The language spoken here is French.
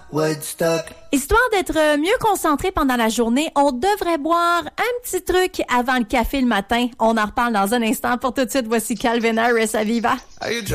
Woodstock. Histoire d'être mieux concentré pendant la journée, on devrait boire un petit truc avant le café le matin. On en reparle dans un instant. Pour tout de suite, voici Calvin Harris à Viva.